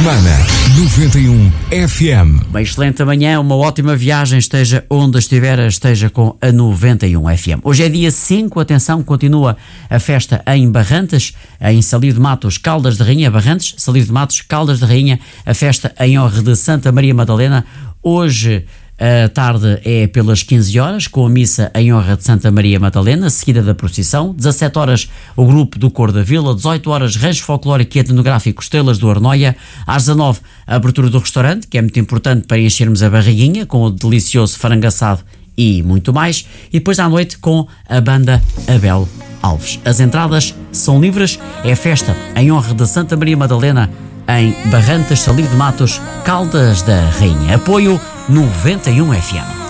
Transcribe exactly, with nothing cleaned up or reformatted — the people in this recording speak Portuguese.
semana, noventa e um F M. Uma excelente manhã, uma ótima viagem, esteja onde estiver, esteja com a noventa e um F M. Hoje é dia cinco, atenção, continua a festa em Barrantes, em Salir de Matos, Caldas de Rainha, Barrantes, Salir de Matos, Caldas de Rainha, a festa em honra de Santa Maria Madalena. Hoje a tarde é pelas quinze horas, com a missa em honra de Santa Maria Madalena, seguida da procissão. dezassete horas, o grupo do Cor da Vila. dezoito horas, rancho folclórico e etnográfico Estrelas do Arnoia. Às dezanove, a abertura do restaurante, que é muito importante para enchermos a barriguinha, com o delicioso frango assado e muito mais. E depois à noite, com a banda Abel Alves. As entradas são livres, é festa em honra de Santa Maria Madalena, em Barrantes, Salir de Matos, Caldas da Rainha. Apoio noventa e um F M.